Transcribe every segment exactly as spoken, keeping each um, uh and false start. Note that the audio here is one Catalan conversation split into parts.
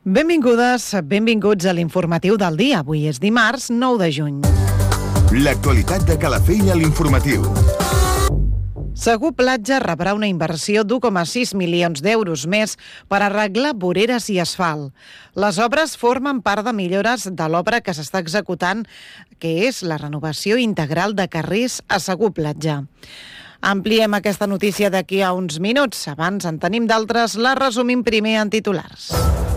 Benvingudes, benvinguts a l'informatiu del dia. Avui és dimarts, nou de juny. L'actualitat de Calafell a l'informatiu. Segur Platja rebrà una inversió d'u coma sis milions d'euros més per arreglar voreres i asfalt. Les obres formen part de millores de l'obra que s'està executant, que és la renovació integral de carrers a Segur Platja. Ampliem aquesta notícia d'aquí a uns minuts. Abans en tenim d'altres, la resumim primer en titulars.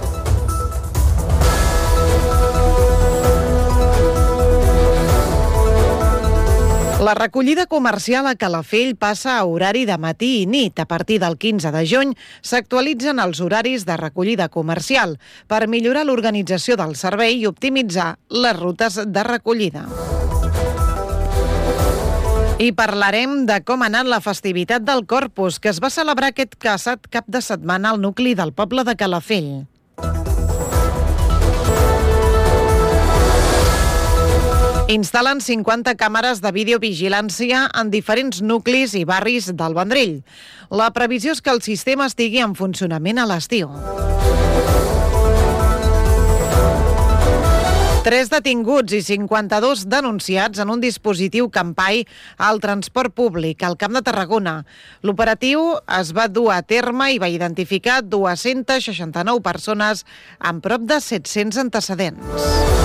La recollida comercial a Calafell passa a horari de matí i nit. A partir del quinze de juny s'actualitzen els horaris de recollida comercial per millorar l'organització del servei i optimitzar les rutes de recollida. I parlarem de com ha anat la festivitat del Corpus, que es va celebrar aquest passat cap de setmana al nucli del poble de Calafell. Instal·len cinquanta càmeres de videovigilància en diferents nuclis i barris del Vendrell. La previsió és que el sistema estigui en funcionament a l'estiu. Tres detinguts i cinquanta-dos denunciats en un dispositiu Campai al transport públic al Camp de Tarragona. L'operatiu es va dur a terme i va identificar dues-centes seixanta-nou persones amb prop de set-cents antecedents.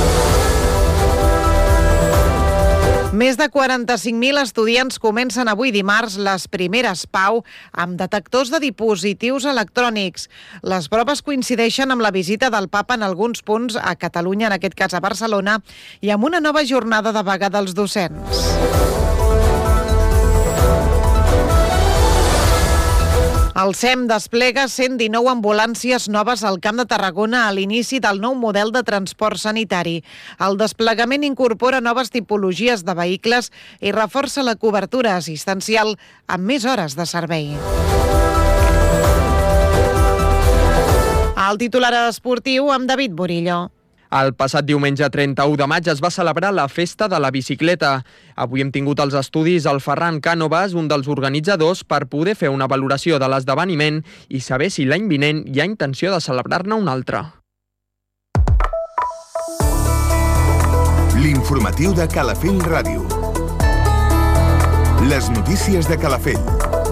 Més de quaranta-cinc mil estudiants comencen avui dimarts les primeres PAU amb detectors de dispositius electrònics. Les proves coincideixen amb la visita del Papa en alguns punts a Catalunya, en aquest cas a Barcelona, i amb una nova jornada de vaga dels docents. El S E M desplega cent dinou ambulàncies noves al Camp de Tarragona a l'inici del nou model de transport sanitari. El desplegament incorpora noves tipologies de vehicles i reforça la cobertura assistencial amb més hores de servei. El titular esportiu amb David Burillo. El passat diumenge trenta-u de maig es va celebrar la Festa de la Bicicleta. Avui hem tingut els estudis al Ferran Cànovas, un dels organitzadors, per poder fer una valoració de l'esdeveniment i saber si l'any vinent hi ha intenció de celebrar-ne un altre. L'informatiu de Calafell Ràdio. Les notícies de Calafell.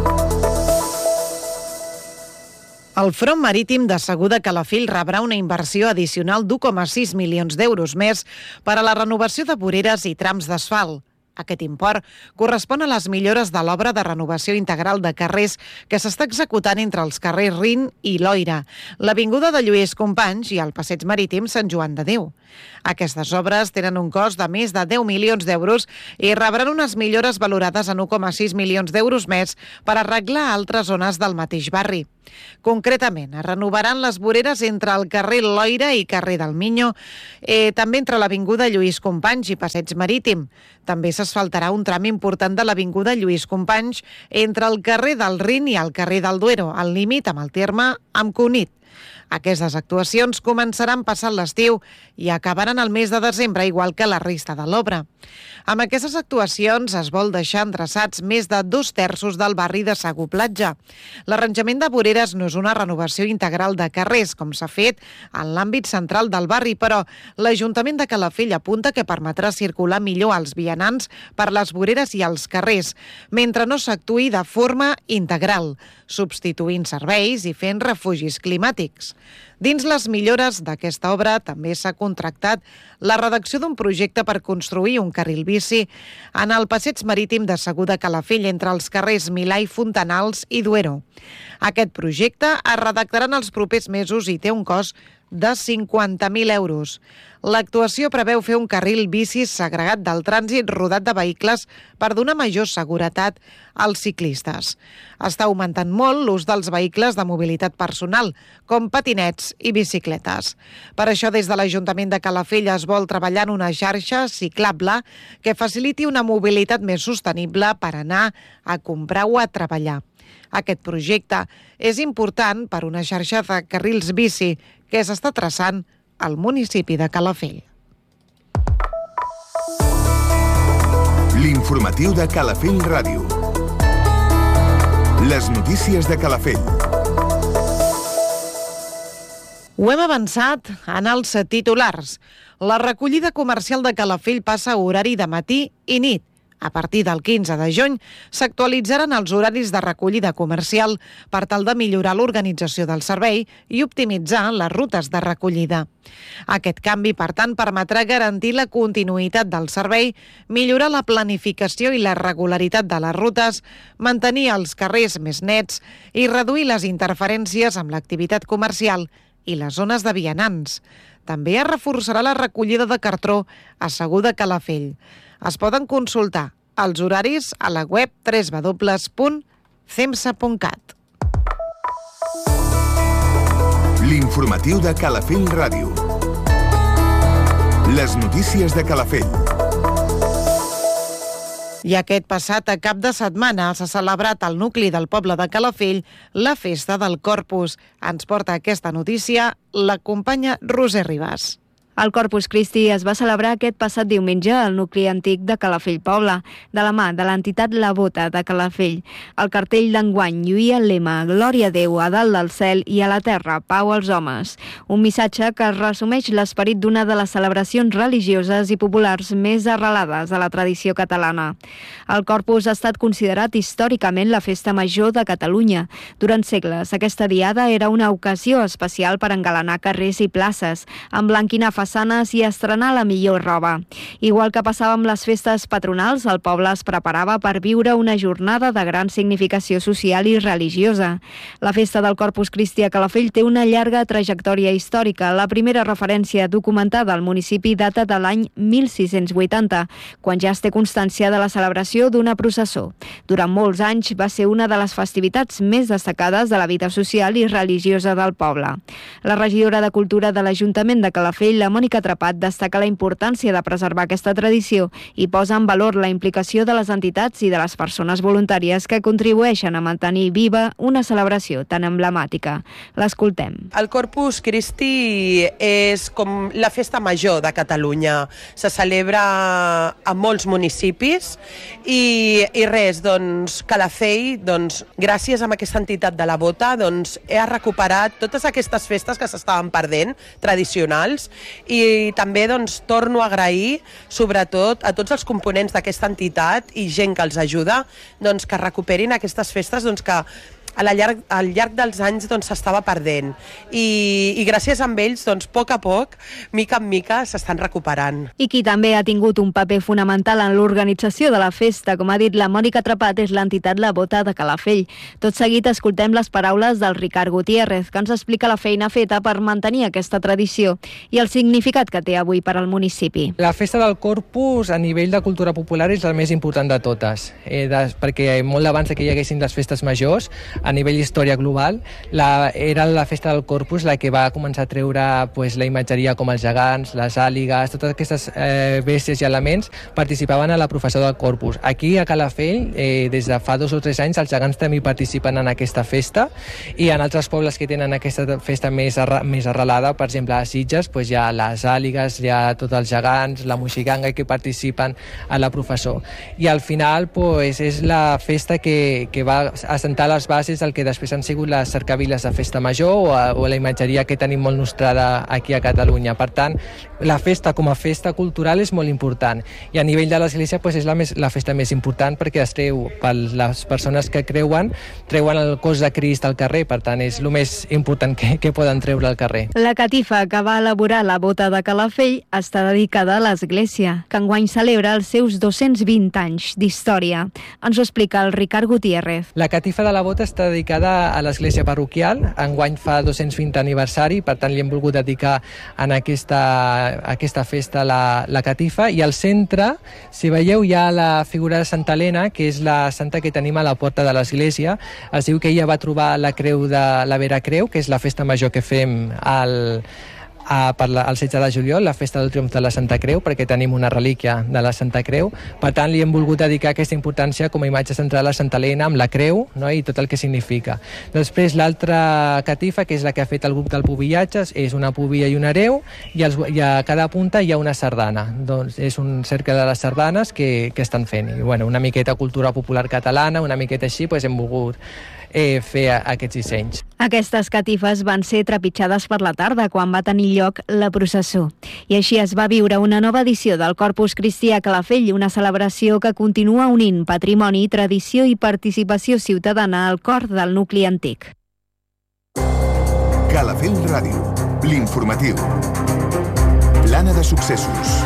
El front marítim de Segur de Calafell rebrà una inversió addicional d'u coma sis milions d'euros més per a la renovació de voreres i trams d'asfalt. Aquest import correspon a les millores de l'obra de renovació integral de carrers que s'està executant entre els carrers Rin i Loira, l'avinguda de Lluís Companys i el passeig marítim Sant Joan de Déu. Aquestes obres tenen un cost de més de deu milions d'euros i rebran unes millores valorades en u coma sis milions d'euros més per arreglar altres zones del mateix barri. Concretament, es renovaran les voreres entre el carrer Loira i carrer del Miño, eh, també entre l'avinguda Lluís Companys i passeig marítim. També s'asfaltarà un tram important de l'avinguda Lluís Companys entre el carrer del Rin i el carrer del Duero, al límit amb el terme amb Cunit. Aquestes actuacions començaran passat l'estiu i acabaran el mes de desembre, igual que la resta de l'obra. Amb aquestes actuacions es vol deixar endreçats més de dos terços del barri de Segur Platja. L'arranjament de voreres no és una renovació integral de carrers, com s'ha fet en l'àmbit central del barri, però l'Ajuntament de Calafell apunta que permetrà circular millor als vianants per les voreres i els carrers, mentre no s'actuï de forma integral, substituint serveis i fent refugis climàtics. Dins les millores d'aquesta obra també s'ha contractat la redacció d'un projecte per construir un carril bici en el passeig marítim de Segur de Calafell entre els carrers Milà i Fontanals i Duero. Aquest projecte es redactarà en els propers mesos i té un cost de cinquanta mil euros. L'actuació preveu fer un carril bici segregat del trànsit rodat de vehicles per donar major seguretat als ciclistes. Està augmentant molt l'ús dels vehicles de mobilitat personal, com patinets i bicicletes. Per això, des de l'Ajuntament de Calafell es vol treballar en una xarxa ciclable que faciliti una mobilitat més sostenible per anar a comprar o a treballar. Aquest projecte és important per una xarxa de carrils bici que s'està traçant al municipi de Calafell. L'informatiu de Calafell Ràdio. Les notícies de Calafell. Ho hem avançat en els titulars. La recollida comercial de Calafell passa a horari de matí i nit. A partir del quinze de juny s'actualitzaran els horaris de recollida comercial per tal de millorar l'organització del servei i optimitzar les rutes de recollida. Aquest canvi, per tant, permetrà garantir la continuïtat del servei, millorar la planificació i la regularitat de les rutes, mantenir els carrers més nets i reduir les interferències amb l'activitat comercial i les zones de vianants. També es reforçarà la recollida de cartró a Segur de Calafell. Es poden consultar els horaris a la web w w w punt cemsa punt cat. L'informatiu de Calafell Ràdio. Les notícies de Calafell. I aquest passat cap de setmana s'ha celebrat al nucli del poble de Calafell la festa del Corpus. Ens porta aquesta notícia la companya Roser Ribas. El Corpus Christi es va celebrar aquest passat diumenge al nucli antic de Calafell Poble, de la mà de l'entitat La Bota de Calafell. El cartell d'enguany lluïa el lema Glòria a Déu a dalt del cel i a la terra, pau als homes. Un missatge que resumeix l'esperit d'una de les celebracions religioses i populars més arrelades a la tradició catalana. El Corpus ha estat considerat històricament la festa major de Catalunya. Durant segles, aquesta diada era una ocasió especial per engalanar carrers i places, emblanquinar façanes i estrenar la millor roba. Igual que passava amb les festes patronals, el poble es preparava per viure una jornada de gran significació social i religiosa. La festa del Corpus Christi a Calafell té una llarga trajectòria històrica. La primera referència documentada al municipi data de l'any mil sis-cents vuitanta, quan ja es té constància de la celebració d'una processó. Durant molts anys va ser una de les festivitats més destacades de la vida social i religiosa del poble. La regidora de Cultura de l'Ajuntament de Calafell, la Mònica Trepat, destaca la importància de preservar aquesta tradició i posa en valor la implicació de les entitats i de les persones voluntàries que contribueixen a mantenir viva una celebració tan emblemàtica. L'escoltem. El Corpus Christi és com la festa major de Catalunya. Se celebra a molts municipis i, i res, doncs, Calafell, doncs, gràcies a aquesta entitat de la Bota, doncs, ha recuperat totes aquestes festes que s'estaven perdent, tradicionals, i també doncs, torno a agrair sobretot a tots els components d'aquesta entitat i gent que els ajuda doncs, que recuperin aquestes festes doncs, que al llarg, al llarg dels anys doncs, s'estava perdent I, i gràcies a ells doncs, a poc a poc, mica en mica s'estan recuperant. I qui també ha tingut un paper fonamental en l'organització de la festa, com ha dit la Mònica Trepat, és l'entitat La Bota de Calafell. Tot seguit escoltem les paraules del Ricard Gutiérrez, que ens explica la feina feta per mantenir aquesta tradició i el significat que té avui per al municipi. La festa del Corpus a nivell de cultura popular és la més important de totes, eh, de, perquè molt abans que hi haguessin les festes majors, a nivell història global, la, era la festa del Corpus la que va començar a treure pues, la imatgeria com els gegants, les àligues, totes aquestes eh, bèsties i elements participaven a la professió del Corpus. Aquí a Calafell, eh, des de fa dos o tres anys, els gegants també participen en aquesta festa i en altres pobles que tenen aquesta festa més, arra, més arrelada, per exemple a Sitges, pues, hi ha les àligues, hi ha tots els gegants, la moixiganga que participen a la professió. I al final pues, és la festa que, que va assentar les bases del que després han sigut les cercaviles de festa major o, a, o la imatgeria que tenim molt nostrada aquí a Catalunya. Per tant, la festa com a festa cultural és molt important i a nivell de l'Església pues, és la, més, la festa més important perquè es treu per les persones que creuen, treuen el cos de Crist al carrer, per tant és el més important que, que poden treure al carrer. La catifa que va elaborar la Bota de Calafell està dedicada a l'Església, que enguany celebra els seus dos-cents vint anys d'història. Ens ho explica el Ricard Gutiérrez. La catifa de la Bota està dedicada a l'església parroquial. Enguany fa dos-cents vint aniversari, per tant li hem volgut dedicar en aquesta, aquesta festa la, la catifa. I al centre, si veieu, hi ha la figura de Santa Helena, que és la santa que tenim a la porta de l'església. Es diu que ella va trobar la creu de la Vera Creu, que és la festa major que fem al a, per la, el setze de juliol, la festa del triomf de la Santa Creu, perquè tenim una relíquia de la Santa Creu. Per tant, li hem volgut dedicar aquesta importància com a imatge central a Santa Helena, amb la creu, no? I tot el que significa. Després, l'altra catifa, que és la que ha fet el grup del Pubillatges, és una pubilla i un hereu, i, els, i a cada punta hi ha una sardana. Doncs és un cercle de les sardanes que, que estan fent. I, bueno, una miqueta cultura popular catalana, una miqueta així, doncs hem volgut eh, fer aquests dissenys. Aquestes catifes van ser trepitjades per la tarda quan va tenir lloc la processó. I així es va viure una nova edició del Corpus Christi a Calafell, una celebració que continua unint patrimoni, tradició i participació ciutadana al cor del nucli antic. Calafell Ràdio, l'informatiu. Plana de successos.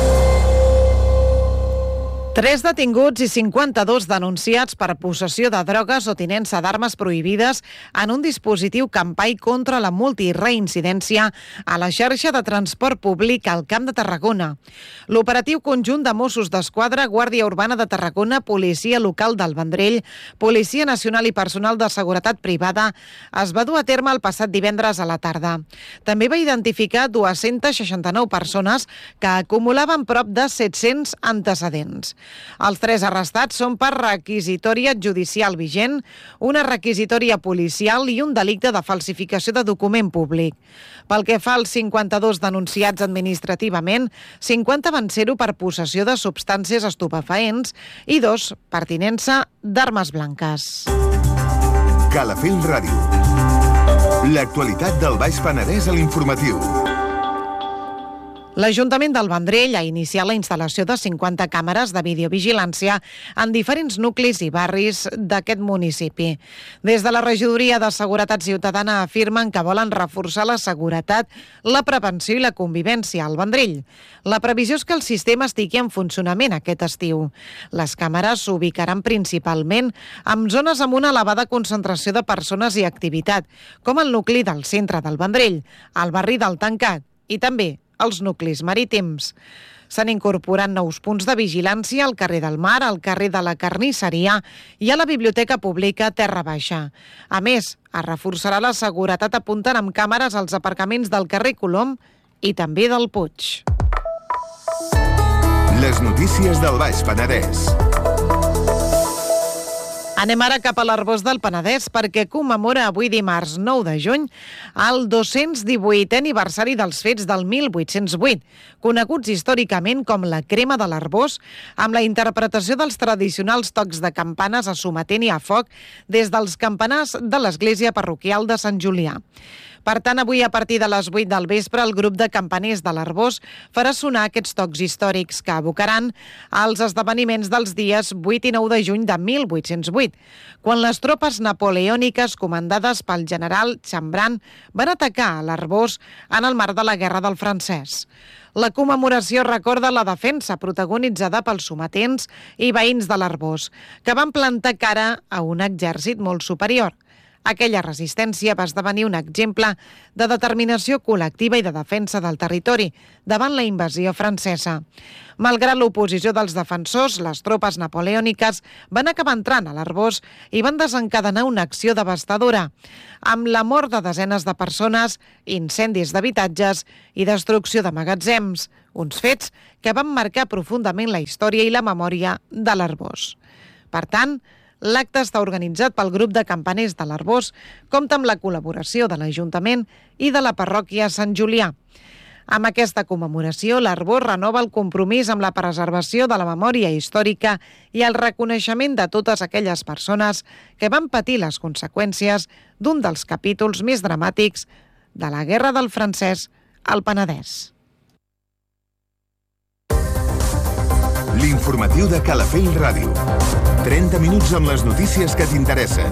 Tres detinguts i cinquanta-dos denunciats per possessió de drogues o tinença d'armes prohibides en un dispositiu Campai contra la multireincidència a la xarxa de transport públic al Camp de Tarragona. L'operatiu conjunt de Mossos d'Esquadra, Guàrdia Urbana de Tarragona, Policia Local del Vendrell, Policia Nacional i personal de seguretat privada es va dur a terme el passat divendres a la tarda. També va identificar dues-centes seixanta-nou persones que acumulaven prop de set-cents antecedents. Els tres arrestats són per requisitòria judicial vigent, una requisitòria policial i un delicte de falsificació de document públic. Pel que fa als cinquanta-dos denunciats administrativament, cinquanta van ser-ho per possessió de substàncies estupefaents i dos per tinença d'armes blanques. Calafell Ràdio. L'actualitat del Baix Penedès a l'informatiu. L'Ajuntament del Vendrell ha iniciat la instal·lació de cinquanta càmeres de videovigilància en diferents nuclis i barris d'aquest municipi. Des de la Regidoria de Seguretat Ciutadana afirmen que volen reforçar la seguretat, la prevenció i la convivència al Vendrell. La previsió és que el sistema estigui en funcionament aquest estiu. Les càmeres s'ubicaran principalment en zones amb una elevada concentració de persones i activitat, com el nucli del centre del Vendrell, el barri del Tancat i també els nuclis marítims. S'han incorporat nous punts de vigilància al carrer del Mar, al carrer de la Carnisseria i a la Biblioteca Pública Terra Baixa. A més, es reforçarà la seguretat apuntant amb càmeres als aparcaments del carrer Colom i també del Puig. Les notícies del Baix Penedès. Anem ara cap a l'Arboç del Penedès perquè commemora avui dimarts nou de juny el dos-cents divuitè aniversari dels fets del mil vuit-cents vuit, coneguts històricament com la crema de l'Arboç, amb la interpretació dels tradicionals tocs de campanes a sometent i a foc des dels campanars de l'església parroquial de Sant Julià. Per tant, avui a partir de les vuit del vespre, el grup de campaners de l'Arboç farà sonar aquests tocs històrics que evocaran els esdeveniments dels dies vuit i nou de juny de mil vuit-cents vuit, quan les tropes napoleòniques comandades pel general Chambran van atacar a l'Arboç en el marc de la Guerra del Francès. La commemoració recorda la defensa protagonitzada pels sometents i veïns de l'Arboç, que van plantar cara a un exèrcit molt superior. Aquella resistència va esdevenir un exemple de determinació col·lectiva i de defensa del territori davant la invasió francesa. Malgrat l'oposició dels defensors, les tropes napoleòniques van acabar entrant a l'Arboç i van desencadenar una acció devastadora, amb la mort de desenes de persones, incendis d'habitatges i destrucció de magatzems, uns fets que van marcar profundament la història i la memòria de l'Arboç. Per tant, l'acte està organitzat pel grup de campaners de l'Arboç, compta amb la col·laboració de l'Ajuntament i de la parròquia Sant Julià. Amb aquesta commemoració, l'Arboç renova el compromís amb la preservació de la memòria històrica i el reconeixement de totes aquelles persones que van patir les conseqüències d'un dels capítols més dramàtics de la Guerra del Francès al Penedès. L'informatiu de Calafell Ràdio. trenta minuts amb les notícies que t'interessen.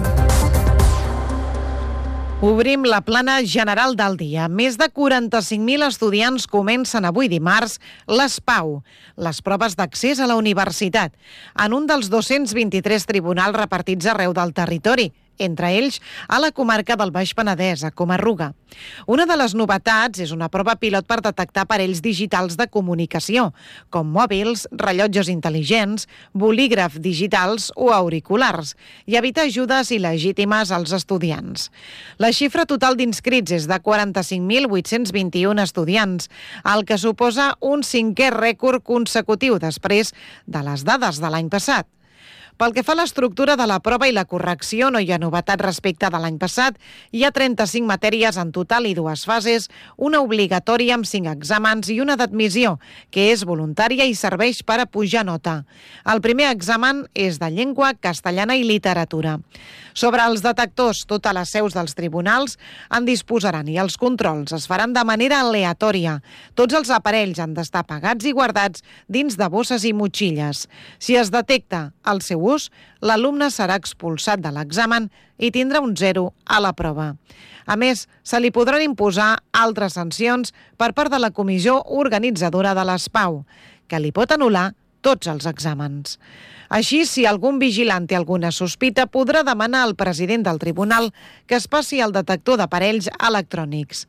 Obrim la plana general del dia. Més de quaranta-cinc mil estudiants comencen avui dimarts les PAU, les proves d'accés a la universitat, en un dels dos-cents vint-i-tres tribunals repartits arreu del territori, entre ells a la comarca del Baix Penedès, a Comarruga. Una de les novetats és una prova pilot per detectar aparells digitals de comunicació, com mòbils, rellotges intel·ligents, bolígraf digitals o auriculars, i evitar ajudes il·legítimes als estudiants. La xifra total d'inscrits és de quaranta-cinc mil vuit-cents vint-i-un estudiants, el que suposa un cinquè rècord consecutiu després de les dades de l'any passat. Pel que fa a l'estructura de la prova i la correcció, no hi ha novetat respecte de l'any passat. Hi ha trenta-cinc matèries en total i dues fases, una obligatòria amb cinc exàmens i una d'admissió, que és voluntària i serveix per a pujar nota. El primer examen és de llengua, castellana i literatura. Sobre els detectors, totes les seus dels tribunals en disposaran i els controls es faran de manera aleatòria. Tots els aparells han d'estar apagats i guardats dins de bosses i motxilles. Si es detecta el seu ús, l'alumne serà expulsat de l'examen i tindrà un zero a la prova. A més, se li podran imposar altres sancions per part de la comissió organitzadora de l'ESPAU, que li pot anul·lar tots els exàmens. Així, si algun vigilant té alguna sospita, podrà demanar al president del tribunal que es passi el detector d'aparells electrònics.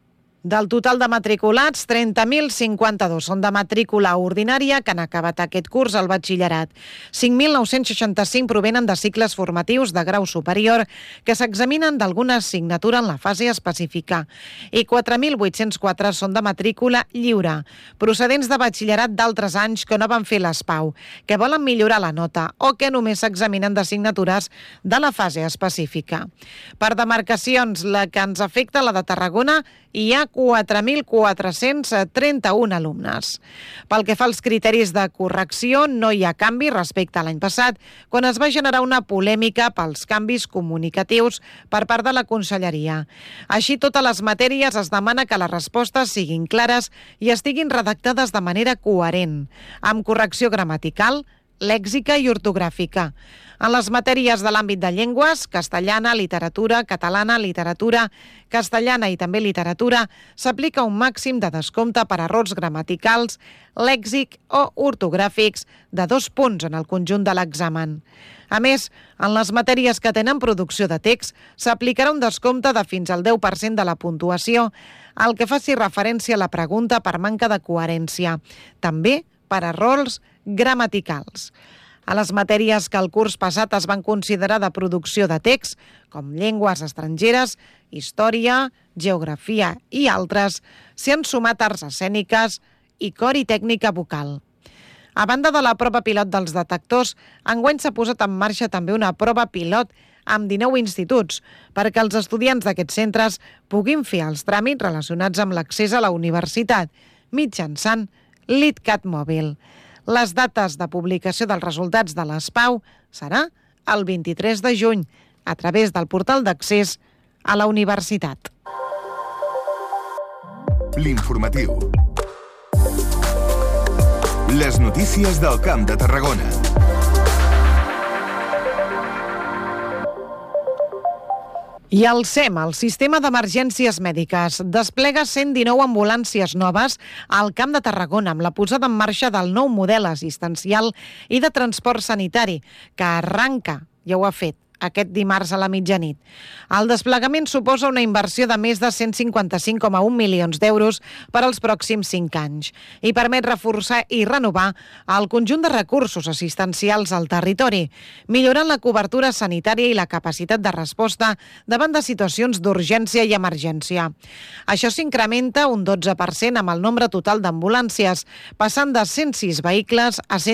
Del total de matriculats, trenta mil cinquanta-dos són de matrícula ordinària que han acabat aquest curs al batxillerat. cinc mil nou-cents seixanta-cinc provenen de cicles formatius de grau superior que s'examinen d'alguna assignatura en la fase específica i quatre mil vuit-cents quatre són de matrícula lliure, procedents de batxillerat d'altres anys que no van fer l'ESPAU, que volen millorar la nota o que només s'examinen d'assignatures de la fase específica. Per demarcacions, la que ens afecta, la de Tarragona, hi ha quatre mil quatre-cents trenta-un alumnes. Pel que fa als criteris de correcció, no hi ha canvi respecte a l'any passat, quan es va generar una polèmica pels canvis comunicatius per part de la Conselleria. Així, totes les matèries es demana que les respostes siguin clares i estiguin redactades de manera coherent, amb correcció gramatical, lèxica i ortogràfica. En les matèries de l'àmbit de llengües, castellana, literatura, catalana, literatura, castellana i també literatura, s'aplica un màxim de descompte per errors gramaticals, lèxic o ortogràfics de dos punts en el conjunt de l'examen. A més, en les matèries que tenen producció de text, s'aplicarà un descompte de fins al deu per cent de la puntuació, el que faci referència a la pregunta per manca de coherència, també per errors gramaticals. A les matèries que el curs passat es van considerar de producció de text, com llengües estrangeres, història, geografia i altres, s'hi han sumat arts escèniques i cor i tècnica vocal. A banda de la prova pilot dels detectors, enguany s'ha posat en marxa també una prova pilot amb dinou instituts, perquè els estudiants d'aquests centres puguin fer els tràmits relacionats amb l'accés a la universitat, mitjançant l'ITCAT mòbil. Les dates de publicació dels resultats de l'ESPAU serà el vint-i-tres de juny a través del portal d'accés a la universitat. L'informatiu. Les notícies del Camp de Tarragona. I el SEM, el Sistema d'Emergències Mèdiques, desplega cent dinou ambulàncies noves al Camp de Tarragona amb la posada en marxa del nou model assistencial i de transport sanitari, que arranca, ja ho ha fet, aquest dimarts a la mitjanit. El desplegament suposa una inversió de més de cent cinquanta-cinc coma un milions d'euros per als pròxims cinc anys i permet reforçar i renovar el conjunt de recursos assistencials al territori, millorant la cobertura sanitària i la capacitat de resposta davant de situacions d'urgència i emergència. Això s'incrementa un dotze per cent amb el nombre total d'ambulàncies, passant de cent sis vehicles a cent